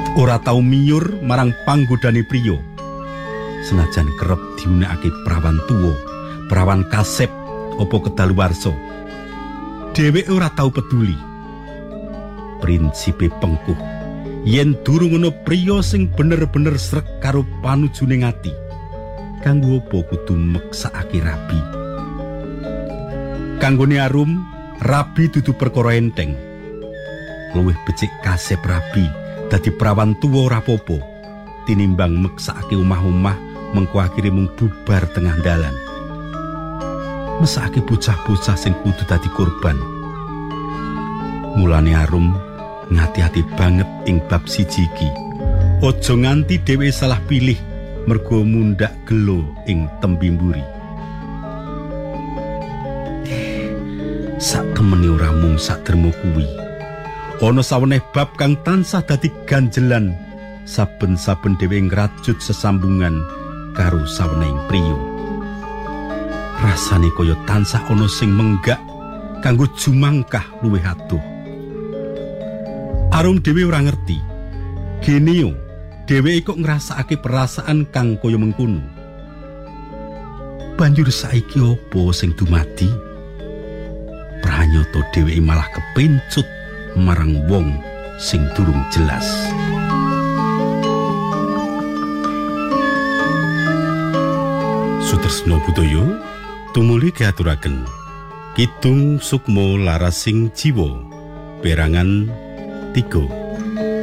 ora tau miyur marang panggodane priya. Senajan kerep diunekake prawan tuwa, prawan kasep apa kedaluwarsa. Dheweke ora tau peduli. Prinsipe pengkuh, yen durung ana priya sing bener-bener srek karo panujuning ati, kanggo apa kudu meksakake rabi. Kanggone Arum, rabi dudu perkara enteng. Luwih becik kasep rabi dadi prawan tuwa ora apa-apa tinimbang meksakake omah-omah mengko akhire mung bubar tengah dalan. Mesake bocah-bocah sing kudu dadi korban. Mulane Arum ngati-ati banget ing bab siji iki. Aja nganti dhewe salah pilih mergo mundhak gelo ing tembimburi. Sak temene ora mung sak dermo kuwi. Ana saweneh bab kang tansah dadi ganjelan saben-saben dhewe ngrajut sesambungan karo sawenehing priya. Rasane kaya tansah ana sing menggak kanggo jumangkah luwih adoh. Arum dhewe ora ngerti. Genio, dheweke kok ngrasakake perasaan kang kaya mengkono. Banjur saiki apa sing dumadi? Pranyata dheweke malah kepencut marang wong sing durung jelas. Sutresna budaya tumuli diaturaken Kidung Sukma Larasing Jiwa perangan 3.